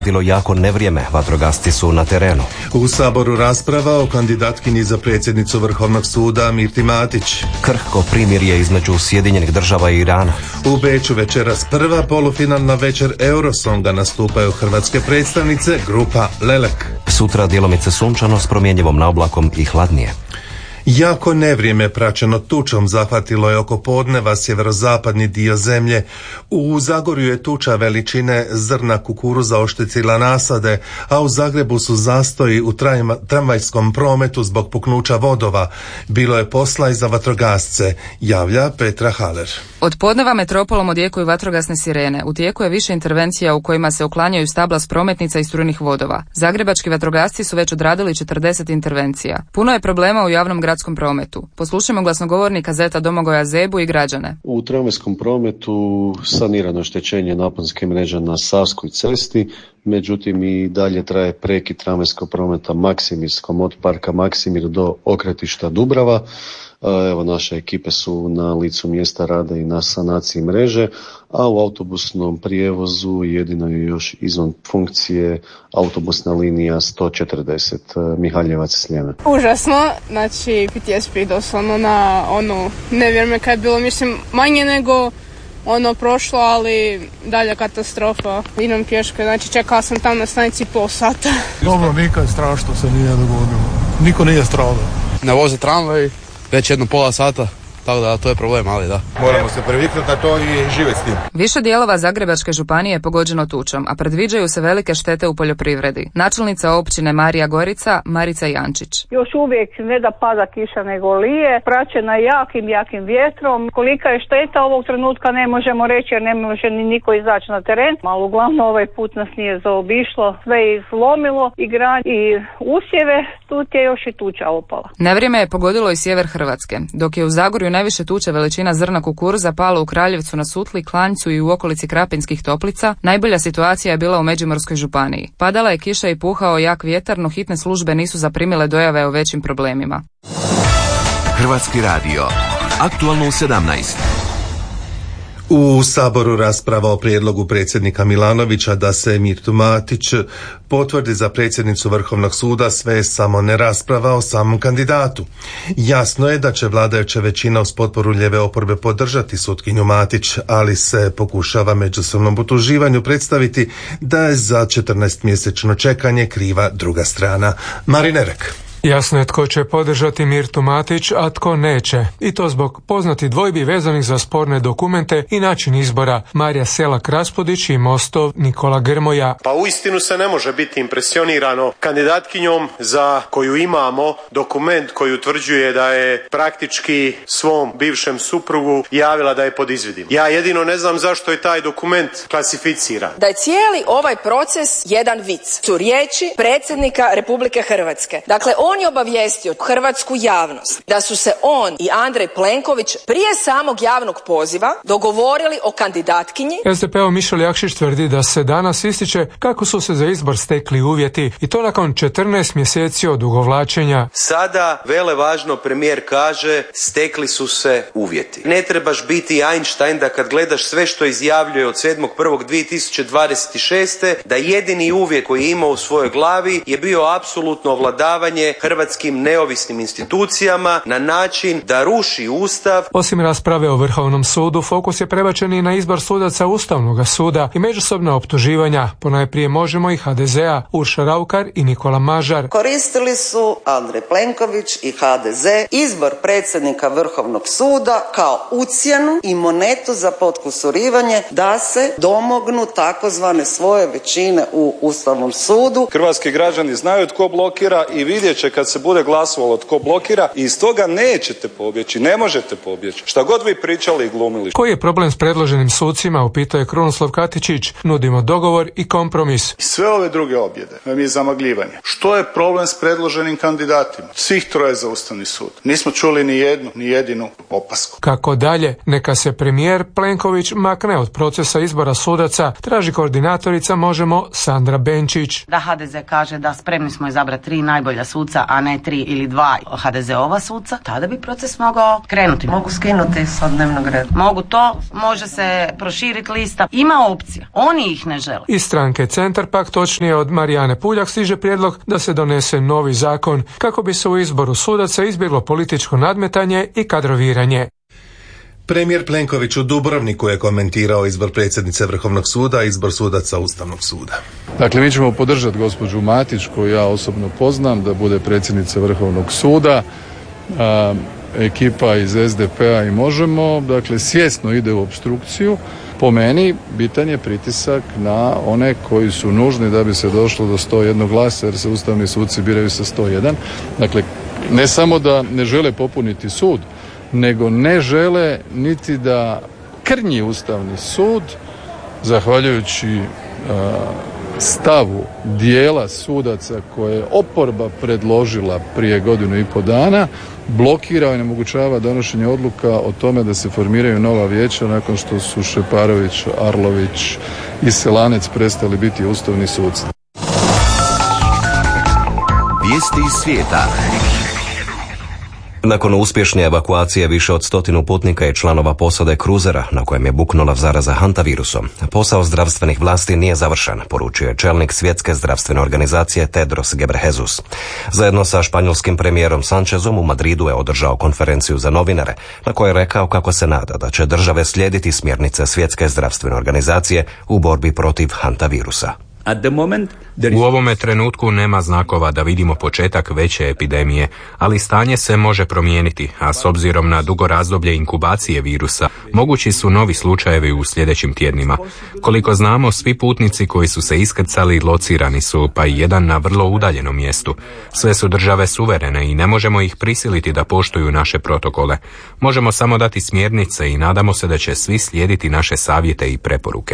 Bilo jako nevrijeme, vatrogasci su na terenu. U Saboru rasprava o kandidatkinji za predsjednicu Vrhovnog suda Mirti Matić. Krhko primirje između Sjedinjenih država i Irana. U Beču večeras prva polufinalna večer Eurosonga, nastupaju hrvatske predstavnice, grupa Lelek. Sutra djelomice sunčano s promjenjivom naoblakom i hladnije. Jako nevrijeme praćeno tučom zahvatilo je oko podneva sjeverozapadni dio zemlje. U Zagorju je tuča veličine zrna kukuruza oštetila nasade, a u Zagrebu su zastoji u tramvajskom prometu zbog puknuća vodova. Bilo je posla i za vatrogasce, javlja Petra Haler. Od podneva metropolom odjekuju vatrogasne sirene. U tijeku je više intervencija u kojima se uklanjaju stabla s prometnica i strunih vodova. Zagrebački vatrogasci su već odradili 40 intervencija. Puno je problema u javnom gradskom prometu. Poslušajmo glasnogovornika Zeta Domagoja Zebu i građane. U tramvajskom prometu sanirano je oštećenje naponske mreže na Savskoj cesti, međutim i dalje traje prekid tramvajskog prometa Maksimirskom od parka Maksimir do okretišta Dubrava. Evo, naše ekipe su na licu mjesta rada i na sanaciji mreže, a u autobusnom prijevozu jedino je još izvan funkcije autobusna linija 140 Mihaljevac-Sljeme. Užasno, znači PTSP doslovno na nevrijeme kad je bilo, mislim, manje nego prošlo, ali dalje katastrofa. Idem pješke, znači čekala sam tam na stanici pol sata. Dobro, nikad strašno se nije dogodilo. Niko nije stradao. Ne voze tramvaj već jedno pola sata, tako da to je problem, ali da. Moramo se previknuti na to i živjeti s tim. Više dijelova Zagrebačke županije je pogođeno tučom, a predviđaju se velike štete u poljoprivredi. Načelnica općine Marija Gorica, Marica Jančić. Još uvijek ne da pada kiša nego lije, praćena jakim vjetrom. Kolika je šteta ovog trenutka ne možemo reći jer ne može ni niko izaći na teren, ali uglavnom ovaj put nas nije zaobišlo, sve je izlomilo i grad i usjeve, tu je još i tuča opala. Nevrijeme je pogodilo i sjever Hrvatske, dok je u Zagorju najviše tuče veličina zrna kukuruza pala u Kraljevcu na Sutli, Klanjcu i u okolici Krapinskih Toplica. Najbolja situacija je bila u Međimurskoj županiji. Padala je kiša i puhao jak vjetar, no hitne službe nisu zaprimile dojave o većim problemima. Hrvatski radio. Aktualno u 17. U Saboru rasprava o prijedlogu predsjednika Milanovića da se Mirtu Matić potvrdi za predsjednicu Vrhovnog suda, sve samo ne rasprava o samom kandidatu. Jasno je da će vladajuća većina uz potporu lijeve oporbe podržati sutkinju Matić, ali se pokušava međusobnom utuživanju predstaviti da je za 14-mjesečno čekanje kriva druga strana. Marinerek. Jasno je tko će podržati Mirtu Matić, a tko neće. I to zbog poznatih dvojbi vezanih za sporne dokumente i način izbora. Marija Selak-Raspudić i Mostov Nikola Grmoja. Pa uistinu se ne može biti impresionirano kandidatkinjom za koju imamo dokument koji utvrđuje da je praktički svom bivšem suprugu javila da je pod izvidima. Ja jedino ne znam zašto je taj dokument klasificiran. Da je cijeli ovaj proces jedan vic. Su riječi predsjednika Republike Hrvatske. Dakle, on je obavijestio hrvatsku javnost da su se on i Andrej Plenković prije samog javnog poziva dogovorili o kandidatkinji. SDP-ov Mišel Jakšić tvrdi da se danas ističe kako su se za izbor stekli uvjeti i to nakon 14 mjeseci od odugovlačenja. Sada velevažno premijer kaže stekli su se uvjeti. Ne trebaš biti Einstein da kad gledaš sve što izjavljuje od 7.1.2026. da jedini uvjet koji je imao u svojoj glavi je bio apsolutno ovladavanje hrvatskim neovisnim institucijama na način da ruši Ustav. Osim rasprave o Vrhovnom sudu, fokus je prebačen i na izbor sudaca Ustavnog suda i međusobna optuživanja, ponajprije Možemo i HDZ-a, Urša Raukar i Nikola Mažar. Koristili su Andrej Plenković i HDZ izbor predsjednika Vrhovnog suda kao ucjenu i monetu za potkusurivanje da se domognu takozvane svoje većine u Ustavnom sudu. Hrvatski građani znaju tko blokira i vidjet će kad se bude glasovalo tko blokira i iz toga nećete pobjeći, ne možete pobjeći. Šta god vi pričali i glumili. Koji je problem s predloženim sucima, upitao je Krunoslav Katičić. Nudimo dogovor i kompromis. I sve ove druge objede nam je zamagljivanje. Što je problem s predloženim kandidatima? Svih troje za Ustavni sud. Nismo čuli ni jedinu opasku. Kako dalje? Neka se premijer Plenković makne od procesa izbora sudaca, traži koordinatorica Možemo Sandra Benčić. Da HDZ kaže da spremni smo izabrati 3 najbolja suca suca, a ne 3 ili 2 HDZ-ova suca, tada bi proces mogao krenuti. Mogu skinuti sa dnevnog reda. Mogu to, može se proširiti lista. Ima opcija, oni ih ne žele. Iz stranke Centar pak, točnije od Marijane Puljak, stiže prijedlog da se donese novi zakon kako bi se u izboru sudaca izbjeglo političko nadmetanje i kadroviranje. Premijer Plenković u Dubrovniku je komentirao izbor predsjednice Vrhovnog suda i izbor sudaca Ustavnog suda. Dakle, mi ćemo podržati gospođu Matić, koju ja osobno poznam, da bude predsjednica Vrhovnog suda. Ekipa iz SDP-a i Možemo, dakle, svjesno ide u opstrukciju. Po meni, bitan je pritisak na one koji su nužni da bi se došlo do 101 glasa, jer se ustavni suci biraju sa 101. Dakle, ne samo da ne žele popuniti sud, nego ne žele niti da krnji Ustavni sud, zahvaljujući stavu dijela sudaca koje je oporba predložila prije 1.5 godina, blokira i onemogućava donošenje odluka o tome da se formiraju nova vijeća nakon što su Šeparović, Arlović i Selanec prestali biti ustavni suci. Vijesti iz svijeta. Nakon uspješne evakuacije više od 100 putnika i članova posade kruzera na kojem je buknula zaraza hantavirusom, posao zdravstvenih vlasti nije završen, poručio je čelnik Svjetske zdravstvene organizacije Tedros Ghebreyesus. Zajedno sa španjolskim premijerom Sanchezom u Madridu je održao konferenciju za novinare na kojoj je rekao kako se nada da će države slijediti smjernice Svjetske zdravstvene organizacije u borbi protiv hantavirusa. U ovome trenutku nema znakova da vidimo početak veće epidemije, ali stanje se može promijeniti, a s obzirom na dugo razdoblje inkubacije virusa, mogući su novi slučajevi u sljedećim tjednima. Koliko znamo, svi putnici koji su se iskrcali locirani su, pa i jedan na vrlo udaljenom mjestu. Sve su države suverene i ne možemo ih prisiliti da poštuju naše protokole. Možemo samo dati smjernice i nadamo se da će svi slijediti naše savjete i preporuke.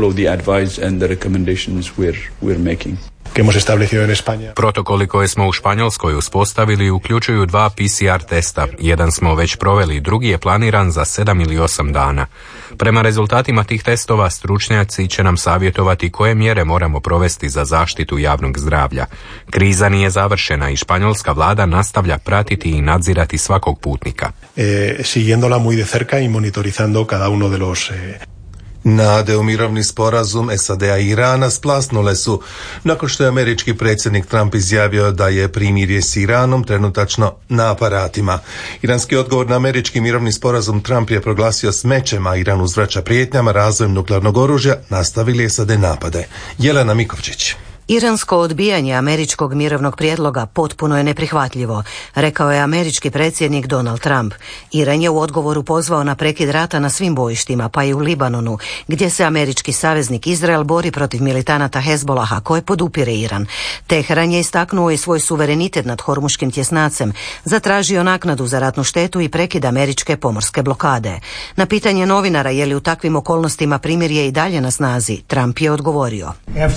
Protokoli koje smo u Španjolskoj uspostavili uključuju 2 PCR testa. Jedan smo već proveli, drugi je planiran za 7 ili 8 dana. Prema rezultatima tih testova stručnjaci će nam savjetovati koje mjere moramo provesti za zaštitu javnog zdravlja. Kriza nije završena i španjolska vlada nastavlja pratiti i nadzirati svakog putnika. Siguiéndola muy de cerca y monitorizando cada uno de los Nade u mirovni sporazum SAD-a i Irana splasnule su nakon što je američki predsjednik Trump izjavio da je primirje s Iranom trenutačno na aparatima. Iranski odgovor na američki mirovni sporazum Trump je proglasio smećem, a Iran uzvraća prijetnjama razvojem nuklearnog oružja, nastavili SAD napade. Jelena Mikovčić. Iransko odbijanje američkog mirovnog prijedloga potpuno je neprihvatljivo, rekao je američki predsjednik Donald Trump. Iran je u odgovoru pozvao na prekid rata na svim bojištima, pa i u Libanonu, gdje se američki saveznik Izrael bori protiv militanata Hezbolaha koje podupire Iran. Teheran je istaknuo i svoj suverenitet nad Hormuškim tjesnacem, zatražio naknadu za ratnu štetu i prekid američke pomorske blokade. Na pitanje novinara je li u takvim okolnostima primirje i dalje na snazi, Trump je odgovorio: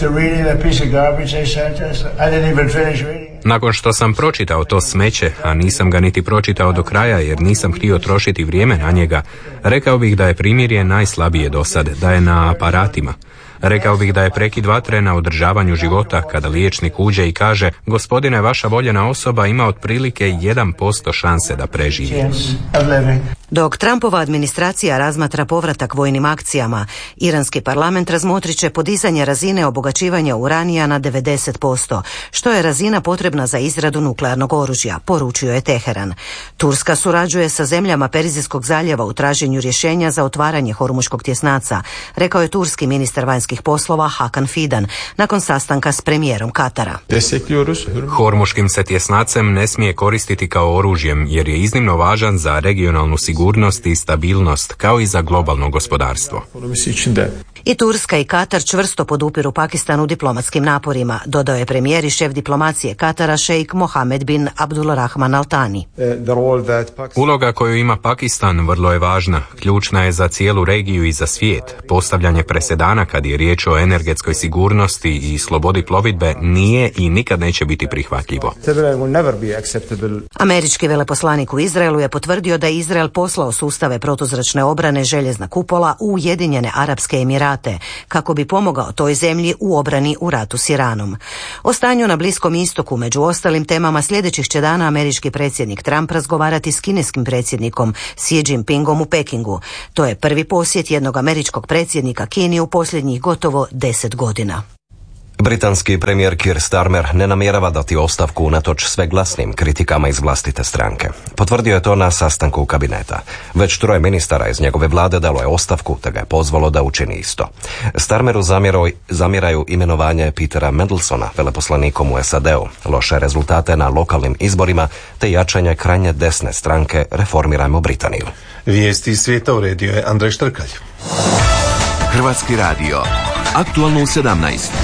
Nakon što sam pročitao to smeće, a nisam ga niti pročitao do kraja jer nisam htio trošiti vrijeme na njega, rekao bih da je primirje najslabije do sad, da je na aparatima. Rekao bih da je prekid vatre na održavanju života kada liječnik uđe i kaže: gospodine, vaša voljena osoba ima otprilike 1% šanse da preživi. Dok Trumpova administracija razmatra povratak vojnim akcijama, iranski parlament razmotrit će podizanje razine obogaćivanja uranija na 90%, što je razina potrebna za izradu nuklearnog oružja, poručio je Teheran. Turska surađuje sa zemljama Perzijskog zaljeva u traženju rješenja za otvaranje Hormuškog tjesnaca, rekao je turski ministar vanjskih poslova Hakan Fidan nakon sastanka s premijerom Katara. Hormuškim se tjesnacem ne smije koristiti kao oružjem jer je iznimno važan za regionalnu sigurnost i stabilnost, kao i za globalno gospodarstvo. I Turska i Katar čvrsto podupiru Pakistan u diplomatskim naporima, dodao je premijer i šef diplomacije Katara šejk Mohamed bin Abdulrahman Al Thani. Uloga koju ima Pakistan vrlo je važna, ključna je za cijelu regiju i za svijet. Postavljanje presedana kad je je riječ o energetskoj sigurnosti i slobodi plovidbe, nije i nikad neće biti prihvatljivo. Američki veleposlanik u Izraelu je potvrdio da je Izrael poslao sustave protuzračne obrane Željezna kupola u Ujedinjene Arapske Emirate kako bi pomogao toj zemlji u obrani u ratu s Iranom. O stanju na Bliskom istoku, među ostalim temama, sljedećih će dana američki predsjednik Trump razgovarati s kineskim predsjednikom Xi Jinpingom u Pekingu. To je prvi posjet jednog američkog predsjednika Kini u posljednjih gotovo 10 godina. Britanski premijer Keir Starmer ne namjerava dati ostavku unatoč sve glasnim kritikama iz vlastite stranke. Potvrdio je to na sastanku kabineta. Već 3 ministara iz njegove vlade dalo je ostavku, te ga je pozvalo da učini isto. Starmeru zamjeraju imenovanje Petera Mandelsona veleposlanikom u SAD-u, loše rezultate na lokalnim izborima, te jačanje krajnje desne stranke Reformirajmo Britaniju. Vijesti iz svijeta uredio je Andrej Štrkalj. Hrvatski radio. Aktualno u 17.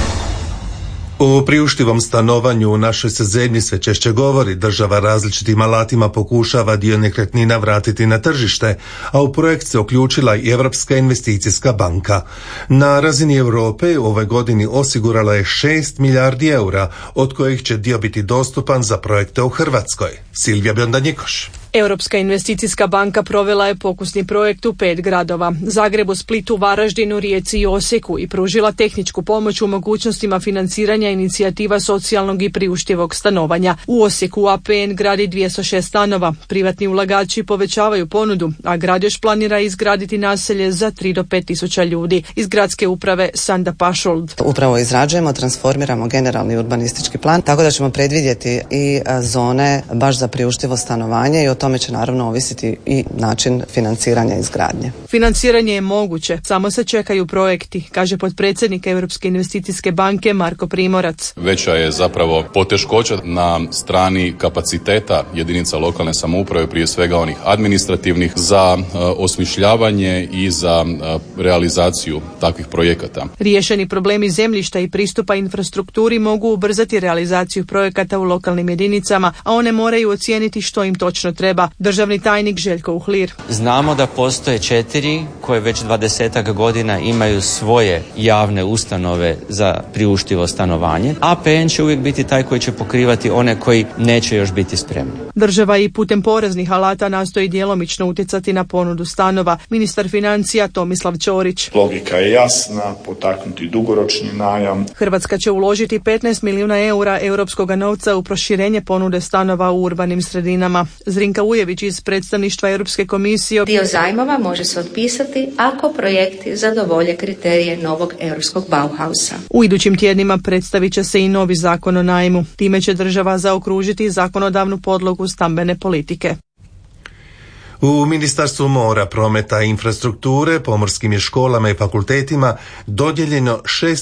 O priuštivom stanovanju u našoj se zemlji sve češće govori. Država različitim alatima pokušava dio nekretnina vratiti na tržište, a u projekt se uključila i Europska investicijska banka. Na razini Europe u ovoj godini osigurala je 6 milijardi eura, od kojih će dio biti dostupan za projekte u Hrvatskoj. Silvija Bionda-Njikoš. Europska investicijska banka provela je pokusni projekt u 5 gradova, Zagrebu, Splitu, Varaždinu, Rijeci i Osijeku, i pružila tehničku pomoć u mogućnostima financiranja inicijativa socijalnog i priuštivog stanovanja. U Osijeku APN gradi 206 stanova, privatni ulagači povećavaju ponudu, a grad još planira izgraditi naselje za 3 do 5 tisuća ljudi. Iz gradske uprave Sanda Pašold. Upravo izrađujemo, transformiramo generalni urbanistički plan, tako da ćemo predvidjeti i zone baš za priuštivo stanovanje, i o tome će naravno ovisiti i način financiranja izgradnje. Financiranje je moguće, samo se čekaju projekti, kaže potpredsjednik Europske investicijske banke Marko Primorac. Veća je zapravo poteškoća na strani kapaciteta jedinica lokalne samouprave, prije svega onih administrativnih, za osmišljavanje i za realizaciju takvih projekata. Riješeni problemi zemljišta i pristupa infrastrukturi mogu ubrzati realizaciju projekata u lokalnim jedinicama, a one moraju ocijeniti što im točno treba. Državni tajnik Željko Uhlir. Znamo da postoje 4 koje već 20 godina imaju svoje javne ustanove za priuštivo stanovanje. APN će uvijek biti taj koji će pokrivati one koji neće još biti spremni. Država i putem poreznih alata nastoji djelomično utjecati na ponudu stanova. Ministar financija Tomislav Ćorić. Logika je jasna, potaknuti dugoročni najam. Hrvatska će uložiti 15 milijuna eura europskog novca u proširenje ponude stanova u urbanim sredinama. Zrinka Ujević iz predstavništva Europske komisije. Dio zajmova može se otpisati ako projekti zadovolje kriterije novog europskog Bauhausa. U idućim tjednima predstavit će se i novi zakon o najmu. Time će država zaokružiti zakonodavnu podlogu stambene politike. U Ministarstvu mora, prometa i infrastrukture, pomorskim je školama i fakultetima dodijeljeno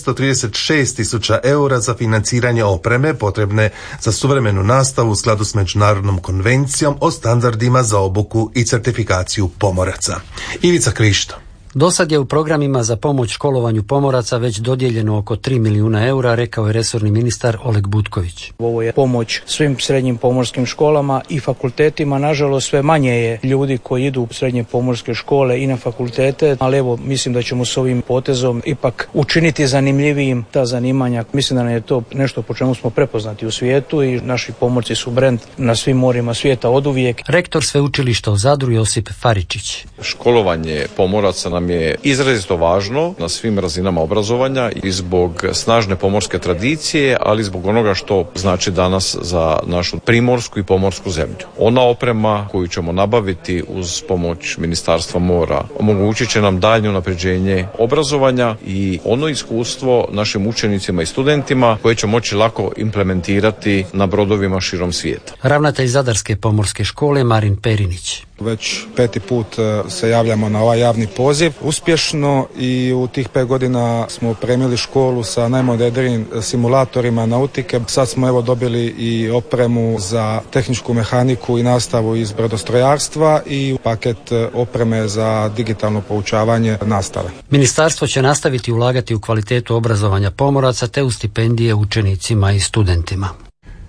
636.000 eura za financiranje opreme potrebne za suvremenu nastavu u skladu s Međunarodnom konvencijom o standardima za obuku i certifikaciju pomoraca. Ivica Krišto. Dosad je u programima za pomoć školovanju pomoraca već dodijeljeno oko 3 milijuna eura, rekao je resorni ministar Oleg Butković. Ovo je pomoć svim srednjim pomorskim školama i fakultetima. Nažalost, sve manje je ljudi koji idu u srednje pomorske škole i na fakultete, ali evo, mislim da ćemo s ovim potezom ipak učiniti zanimljivijim ta zanimanja. Mislim da nam je to nešto po čemu smo prepoznati u svijetu i naši pomorci su brend na svim morima svijeta oduvijek. Rektor sveučilišta u Zadru Josip Faričić. Školovanje pomoraca nam je izrazito važno na svim razinama obrazovanja i zbog snažne pomorske tradicije, ali zbog onoga što znači danas za našu primorsku i pomorsku zemlju. Ona oprema koju ćemo nabaviti uz pomoć Ministarstva mora omogućit će nam daljnje unapređenje obrazovanja i ono iskustvo našim učenicima i studentima koje će moći lako implementirati na brodovima širom svijeta. Ravnatelj Zadarske pomorske škole Marin Perinić. Već 5. put se javljamo na ovaj javni poziv uspješno i u tih 5 godina smo opremili školu sa najmodernijim simulatorima nautike. Sad smo evo dobili i opremu za tehničku mehaniku i nastavu iz brodostrojarstva i paket opreme za digitalno poučavanje nastave. Ministarstvo će nastaviti ulagati u kvalitetu obrazovanja pomoraca te u stipendije učenicima i studentima.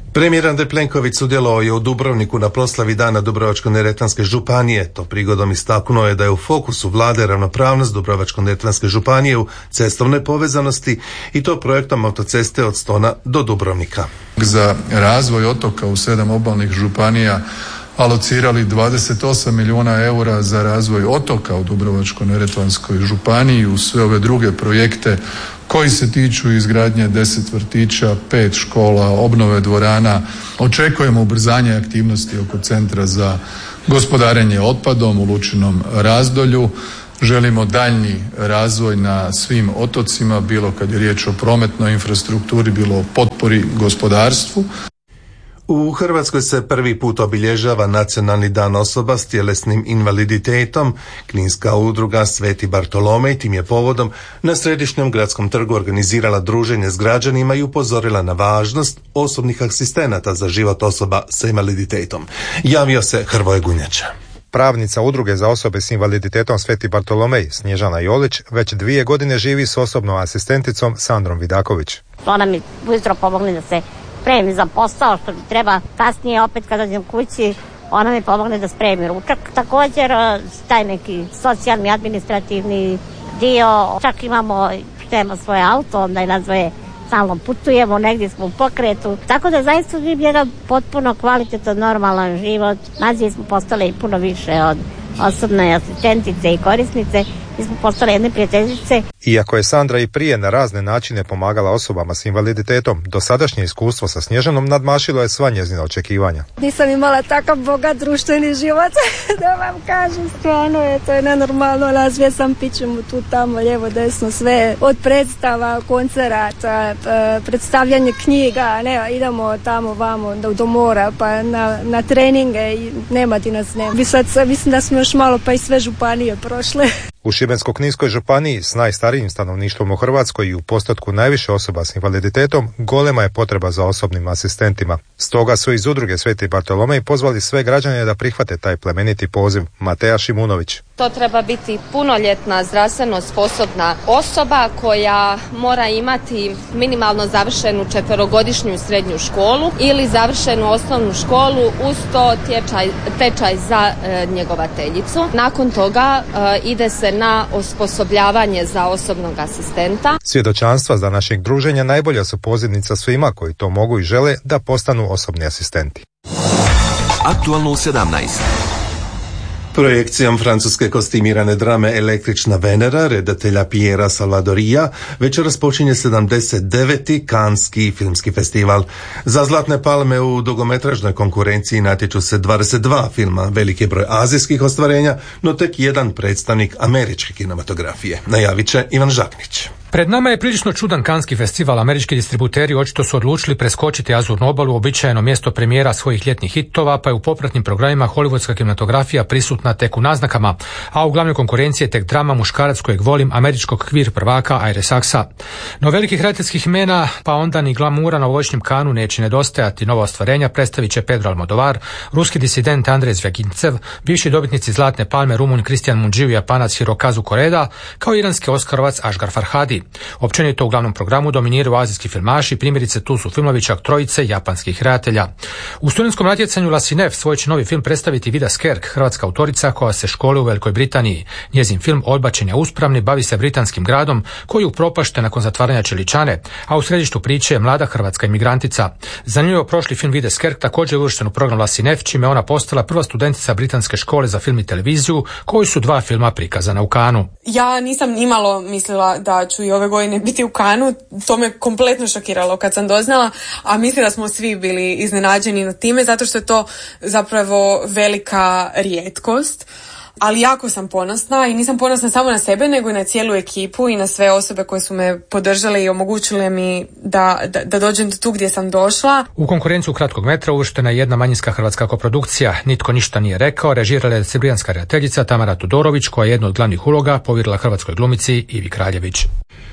Premijer Andrej Plenković sudjelovao je u Dubrovniku na proslavi Dana Dubrovačko-neretvanske županije. To prigodom istaknuo je da je u fokusu vlade ravnopravnost Dubrovačko-neretvanske županije u cestovnoj povezanosti i to projektom autoceste od Stona do Dubrovnika. Za razvoj otoka u 7 obalnih županija alocirali 28 milijuna eura za razvoj otoka u Dubrovačko-neretvanskoj županiji uz sve ove druge projekte koji se tiču izgradnje 10 vrtića, 5 škola, obnove dvorana. Očekujemo ubrzanje aktivnosti oko Centra za gospodarenje otpadom u Lučinom Razdolju. Želimo daljnji razvoj na svim otocima, bilo kad je riječ o prometnoj infrastrukturi, bilo o potpori gospodarstvu. U Hrvatskoj se prvi put obilježava Nacionalni dan osoba s tjelesnim invaliditetom. Kninska udruga Sveti Bartolomej tim je povodom na Središnjem gradskom trgu organizirala druženje s građanima i upozorila na važnost osobnih asistenata za život osoba sa invaliditetom. Javio se Hrvoje Gunjača. Pravnica udruge za osobe s invaliditetom Sveti Bartolomej, Snježana Jolić, već 2 godine živi s osobnom asistenticom Sandrom Vidaković. Ona mi ujutro pomogne da se spremi za posao, što mi treba kasnije opet kada dođem kući, ona mi pomogne da spremi ručak. Također taj neki socijalni, administrativni dio, čak imamo svoje auto, onda i nazvoje stalno putujemo, negdje smo u pokretu. Tako da zaista živim jedan potpuno kvalitetan, normalan život. Nazivi smo postale i puno više od osobne asistentice i korisnice. Mi smo postale jedne prijateljice. Iako je Sandra i prije na razne načine pomagala osobama s invaliditetom, dosadašnje iskustvo sa Snježanom nadmašilo je sva njezina očekivanja. Nisam imala takav bogat društveni život, da vam kažem, stvarno to je nenormalno. Razvije sam pićemo tu, tamo, lijevo, desno, sve, od predstava, koncerata, predstavljanje knjiga, idemo tamo, vamo, do mora, pa na treninge i nema ti nas, nema. Sad mislim da smo još malo pa i sve županije prošle. U Šibensko-kninskoj županiji s najstarijim stanovništvom u Hrvatskoj i u postotku najviše osoba s invaliditetom golema je potreba za osobnim asistentima. Stoga su iz udruge Sveti Bartolomej pozvali sve građane da prihvate taj plemeniti poziv. Mateja Šimunović. To treba biti punoljetna, zdravstveno sposobna osoba koja mora imati minimalno završenu 4-godišnju srednju školu ili završenu osnovnu školu uz to tečaj za njegovateljicu. Nakon toga ide se na osposobljavanje za osobnog asistenta. Svjedočanstva z današnjeg druženja najbolja su pozivnica svima koji to mogu i žele da postanu osobni asistenti. Aktualno u 17. Projekcijom francuske kostimirane drame Električna Venera redatelja Piera Salvadorija večeras počinje 79. Canneski filmski festival. Za Zlatne palme u dugometražnoj konkurenciji natječu se 22 filma, veliki broj azijskih ostvarenja, no tek jedan predstavnik američke kinematografije. Najavit će Ivan Žaknić. Pred nama je prilično čudan Canneski festival. Američki distributeri očito su odlučili preskočiti Azurnu obalu, uobičajeno mjesto premijera svojih ljetnih hitova, pa je u popratnim programima hollywoodska kinematografija prisutna tek u naznakama, a u glavnoj konkurenciji je tek drama Muškarac kojeg volim američkog kvir prvaka Aire Saksa. No velikih redateljskih imena, pa onda ni glamura na ovogodišnjem Cannesu neće nedostajati. Nova ostvarenja predstavit će Pedro Almodovar, ruski disident Andrej Zvjagincev, bivši dobitnici Zlatne palme Rumunj Kristijan Munđiju i Japanac Hirokazu Koreda, kao iranski Oskarovac Asghar Farhadi. Općenito u glavnom programu dominiraju azijski filmaši, primjerice tu su filmovi čak trojice japanskih redatelja. U studentskom natjecanju La Sinef svoj će novi film predstaviti Vida Skerk, hrvatska autorica koja se školuje u Velikoj Britaniji. Njezin film Odbačeni uspravni bavi se britanskim gradom koji upropašte nakon zatvaranja čeličane, a u središtu priče je mlada hrvatska imigrantica. Zanimljivo, prošli film Vida Skerk također je uvršten u program La Sinef, čime ona postala prva studentica britanske škole za film i televiziju, koji su 2 filma prikazana u Cannesu. Ja nisam nimalo mislila da ću i ove godine biti u Cannesu, to me kompletno šokiralo kad sam doznala, a mislim da smo svi bili iznenađeni nad time, zato što je to zapravo velika rijetkost. Ali jako sam ponosna i nisam ponosna samo na sebe, nego i na cijelu ekipu i na sve osobe koje su me podržale i omogućile mi da dođem do tu gdje sam došla. U konkurenciju kratkog metra uvrštena je jedna manjinska hrvatska koprodukcija. Nitko ništa nije rekao, režirala je srbijanska redateljica Tamara Tudorović, koja je jednu od glavnih uloga povjerila hrvatskoj glumici Ivi Kraljević.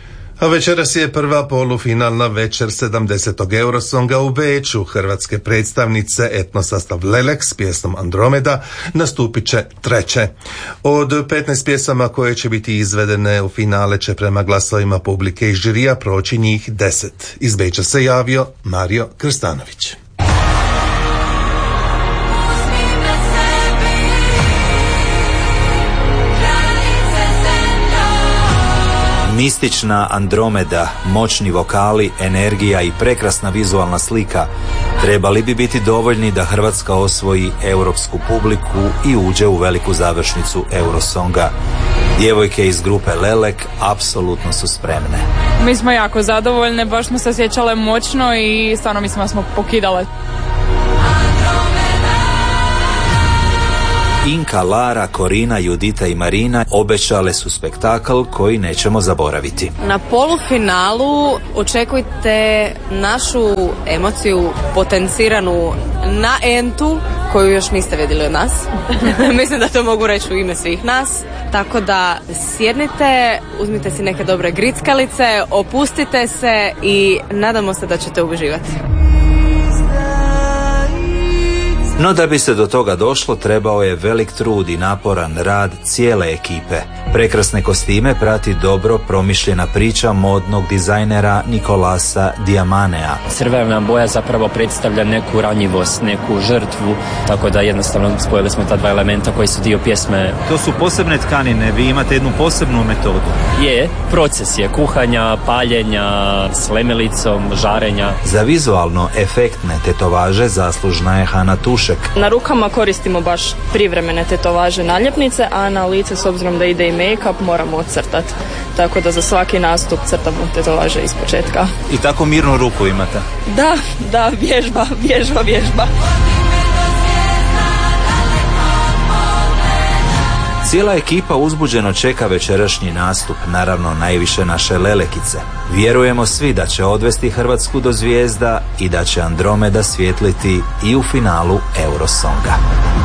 A večeras je prva polufinalna večer 70. Eurosonga u Beču. Hrvatske predstavnice etnosastav Lelek s pjesmom Andromeda nastupit će treće. Od 15 pjesama koje će biti izvedene u finale će prema glasovima publike i žirija proći njih 10. Iz Beča se javio Mario Krstanović. Mistična Andromeda, moćni vokali, energija i prekrasna vizualna slika trebali bi biti dovoljni da Hrvatska osvoji europsku publiku i uđe u veliku završnicu Eurosonga. Djevojke iz grupe Lelek apsolutno su spremne. Mi smo jako zadovoljne, baš smo se osjećale moćno i stvarno mislim da smo pokidale. Inka, Lara, Korina, Judita i Marina obećale su spektakl koji nećemo zaboraviti. Na polufinalu očekujte našu emociju potenciranu na entu koju još niste vidjeli od nas. Mislim da to mogu reći u ime svih nas. Tako da sjednite, uzmite si neke dobre grickalice, opustite se i nadamo se da ćete uživati. No da bi se do toga došlo, trebao je velik trud i naporan rad cijele ekipe. Prekrasne kostime prati dobro promišljena priča modnog dizajnera Nikolasa Diamanea. Crvena boja zapravo predstavlja neku ranjivost, neku žrtvu, tako da jednostavno spojili smo ta dva elementa koji su dio pjesme. To su posebne tkanine, vi imate jednu posebnu metodu. Je, proces je kuhanja, paljenja, s lemelicom, žarenja. Za vizualno efektne tetovaže zaslužna je Hana Tušek. Na rukama koristimo baš privremene tetovaže naljepnice, a na lice, s obzirom da ide i make-up, moramo ocrtati. Tako da za svaki nastup crtamo tetovaže iz početka. I tako mirnu ruku imate? Da, vježba. Cijela ekipa uzbuđeno čeka večerašnji nastup, naravno najviše naše Lelekice. Vjerujemo svi da će odvesti Hrvatsku do zvijezda i da će Andromeda svjetliti i u finalu Eurosonga.